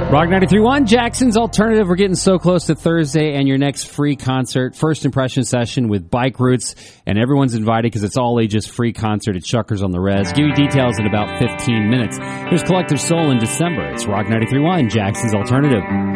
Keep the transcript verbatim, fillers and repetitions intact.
Rock ninety-three point one, Jackson's Alternative. We're getting so close to Thursday and your next free concert, first impression session with Bike Roots, and everyone's invited because it's all ages free concert at Shuckers on the Res. Give you details in about fifteen minutes. Here's Collective Soul in December. It's Rock ninety-three point one, Jackson's Alternative.